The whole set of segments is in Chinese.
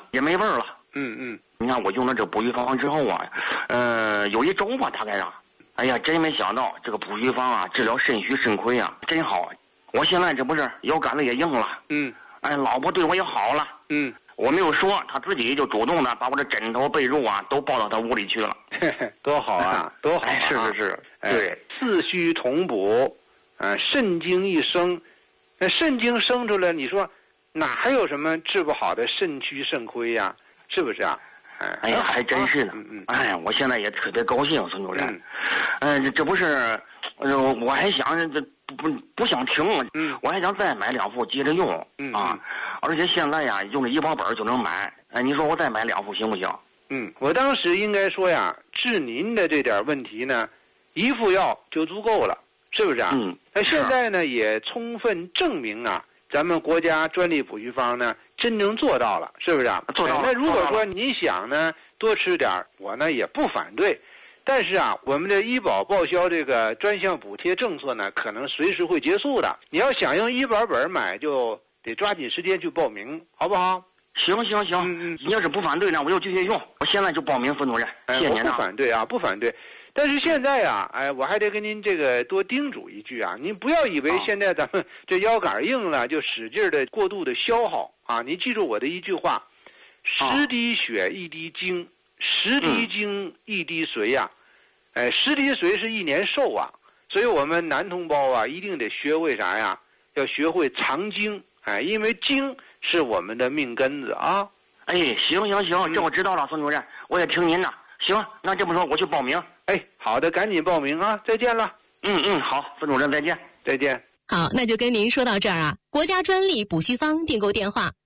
也没味儿了。你看我用了这补虚方之后啊，有一周吧大概啊，哎呀，真没想到这个补虚方啊，治疗肾虚肾亏啊，真好。我现在这不是腰杆子也硬了，哎，老婆对我也好了，我没有说，她自己就主动的把我的枕头被褥啊都抱到她屋里去了， 多好啊，多好啊！ 哎，是，对， 四虚同补，肾精一生，那肾精生出来，你说哪还有什么治不好的肾虚肾亏呀？是不是啊？ 哎呀，还真是呢。哎，我现在也特别高兴，孙主任。这不是，我还想这不想停，我还想再买2副接着用啊。而且现在呀，用这医保本就能买。哎，你说我再买2副行不行？ 我当时应该说呀，治您的这点问题呢，1副药就足够了，是不是啊？那现在呢，也充分证明啊，咱们国家专利补虚方呢，真正做到了，是不是啊？ 做到了。 那如果说您想呢，多吃点，我呢也不反对。但是啊，我们的医保报销这个专项补贴政策呢，可能随时会结束的。你要想用医保本买，就得抓紧时间去报名，好不好？ 行，你要是不反对呢，我就继续用。我现在就报名，孙主任，谢谢您啊。 不反对啊，不反对。但是现在啊，我还得跟您这个多叮嘱一句啊，您不要以为现在咱们这腰杆硬了就使劲的过度的消耗啊。您记住我的一句话：10滴血一滴精，10滴精一滴髓呀。10滴髓是1年寿啊。所以我们男同胞啊，一定得学会啥呀？要学会藏精，因为精是我们的命根子啊。 哎，行，这我知道了，孙主任，我也听您的。行，那这么说我去报名。 好的，赶紧报名啊！再见了。 好，孙主任再见。 再见。 好，那就跟您说到这儿啊。国家专利补虚方订购电话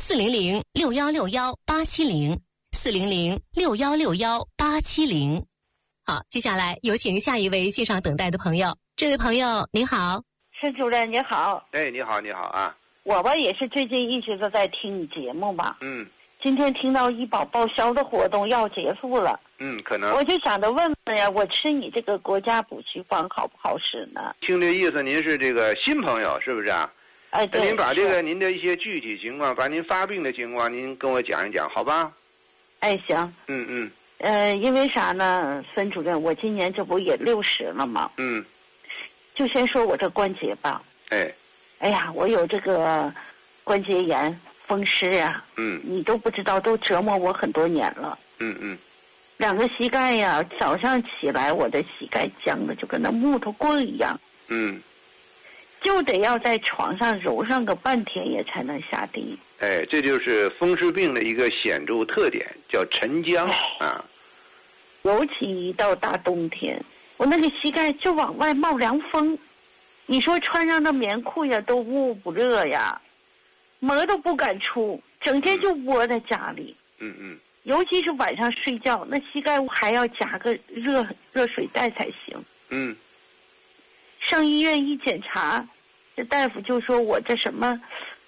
：400-6161-870，400-6161-870。好，接下来有请下一位线上等待的朋友。这位朋友您好。 孙主任你好。 你好啊。 我吧也是最近一直都在听你节目嘛。今天听到医保报销的活动要结束了。 可能。 我就想着问问呀，我吃你这个国家补虚方好不好使呢？ 听这意思，您是这个新朋友是不是啊？ 对。 您把这个您的一些具体情况，把您发病的情况，您跟我讲一讲，好吧？ 行。因为啥呢，孙主任，我今年这不也60了吗？就先说我这关节吧。哎呀，我有这个关节炎、风湿呀。你都不知道，都折磨我很多年了。2个膝盖呀，早上起来我的膝盖僵的就跟那木头棍一样。就得要在床上揉上个半天也才能下地。 这就是风湿病的一个显著特点，叫沉僵啊。 尤其一到大冬天，我那个膝盖就往外冒凉风。你说穿上那棉裤呀，都捂不热呀，门都不敢出，整天就窝在家里。尤其是晚上睡觉，那膝盖还要夹个热水袋才行。上医院一检查，这大夫就说我这什么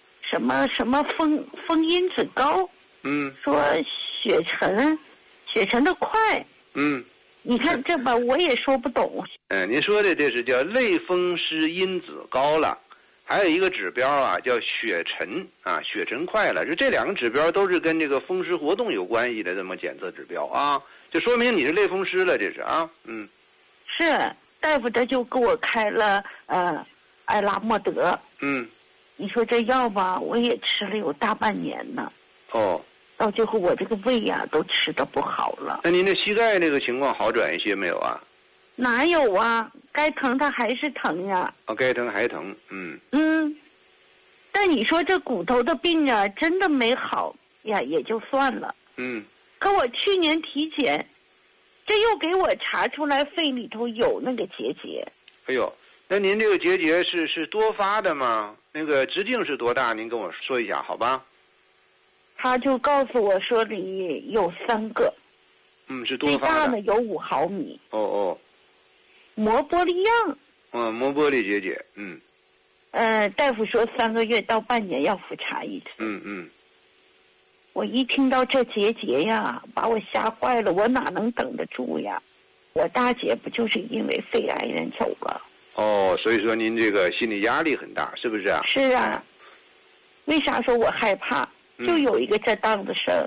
风因子高。说血沉的快。你看这吧，我也说不懂。 您说的这是叫类风湿因子高了，还有一个指标啊，叫血沉啊，血沉快了。这2个指标都是跟这个风湿活动有关系的这么检测指标啊，就说明你是类风湿了，这是啊。 是大夫这就给我开了艾拉莫德。你说这药吧，我也吃了有大半年呢。到最后我这个胃呀都吃得不好了。 那您的膝盖这个情况好转一些没有啊？ 哪有啊，该疼它还是疼呀。 该疼还疼。 但你说这骨头的病啊，真的没好呀，也就算了。可我去年体检，这又给我查出来肺里头有那个结节。 那您这个结节是多发的吗？那个直径是多大？您跟我说一下好吧？ 他就告诉我说里有3个。 是多发的。最大的有5毫米。膜玻璃样。 膜玻璃结节。 大夫说3个月到半年要复查一次。我一听到这结节呀，把我吓坏了，我哪能等得住呀？我大姐不就是因为肺癌人走了？ 所以说您这个心理压力很大，是不是啊？ 是啊。为啥说我害怕？就有一个这档子事儿。